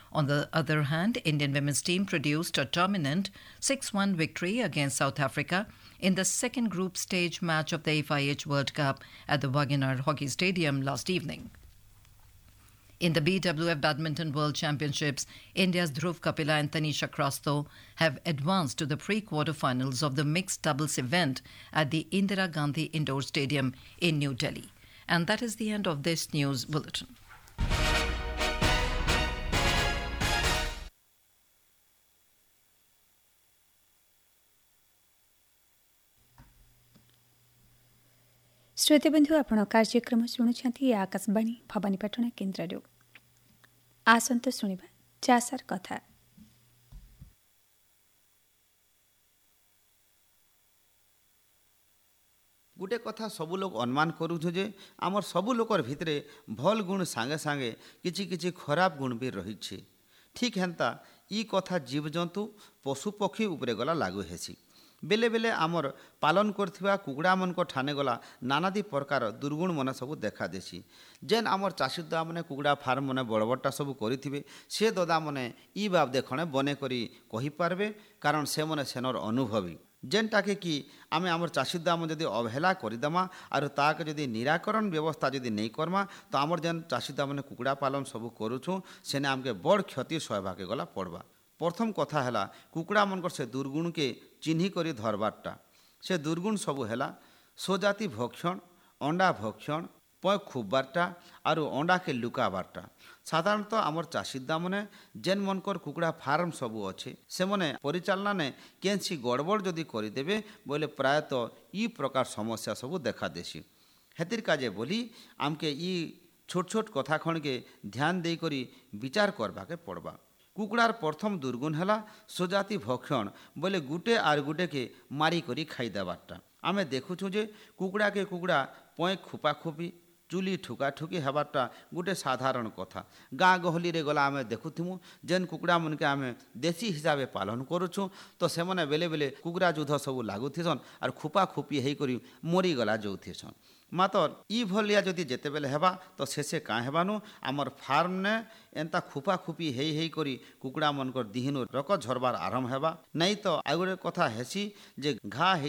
On the other hand, Indian women's team produced a dominant 6-1 victory against South Africa in the second group stage match of the FIH World Cup at the Wagener Hockey Stadium last evening. In the BWF Badminton World Championships, India's Dhruv Kapila and Tanisha Krasto have advanced to the pre-quarterfinals of the mixed doubles event at the Indira Gandhi Indoor Stadium in New Delhi. And that is the end of this news bulletin. श्रोतेबंधु आपण कार्यक्रम शुणुछंती आकाशवाणी भवानीपाटना केन्द्र आसंत शुणिबा चासार कथा। गोटे कथा सबु लोग अनुमान करूछु जे आमर सबु लोकर भितरे भल गुण सांगे सांगे किछि किछि खराब गुण भी रहिछि। ठीक हेन्ता ई कथा जीवजंतु पशु पक्षी उपरे गला लागू हेसी। बेले बेले आमर पालन करथिबा कुकुड़ा मन को ठाने गला नानादी प्रकार दुर्गुण मन सब देखा देसी। जेन आमर चाषी दादा मैंने कुकुड़ा फार्म मैंने बड़ बड़टा सब करेंगे से दादा मैंने ई बाब देखने बने करी कही पारबे कारण से मैंने सेनर अनुभवी जेनटाके कि आम आमर चाषी दादा जदि अवहेला करदेमा आर ताके जदि निराकरण व्यवस्था जदि नहीं करमा तो आमर जेन चाषी दादा मैंने कुकुड़ा पालन सब करुछुँ सेने आमके बड़ क्षति सहवाके गला पड़वा। प्रथम कथा है कुकुड़ा मनकर से दुर्गुण के चिन्ही करी धरबारटा से दुर्गुण सबू है सोजाति भक्षण अंडा भक्षण पय खुबबारटा और अंडा के लुकाबारटा। साधारणतः आमर चाषीदा मैंने जेन मनकर कुकुड़ा फार्म सबू अच्छे से मैंने परिचालना ने कैंसी गड़बड़ जदि करदेवे बोले प्रायतः ई प्रकार समस्या सबू देखा देसी। हेतिर काजे बोली आमके ई छोट छोट कथा खण के ध्यान दे करी विचार करबाके पड़बा। कुकुड़ार प्रथम दुर्गुण है सोजाति भक्षण बोले गुटे आर गुटे के मारी करी खाईदेबारटा। आमे देखुछु जे कुकुड़ा के कुकुड़ा पय खुपाखुपी चुली ठुकाठुकी हेबारटा गोटे साधारण कथा। गाँ गहली रे गला आमे देखुथिमु जेन कुकुड़ा मन के आमे देसी हिसाबे पालन करुछु तो से मने बेले बेले कुकुड़ा युद्ध सब लागुथिसन और खुपाखुपी हेई करी मरी गला जोथिसन। मातर ई भलिया जदि जेते बेले हेबा तो शेषे काँ हेबानु आमर फार्म ने एंता खुपाखुपी हेई हेई करी कुकुड़ा मनकर दिहिनु रक झरबार आरंभ हेबा नहीं तो आउ गोटे कथा हेसी जे घा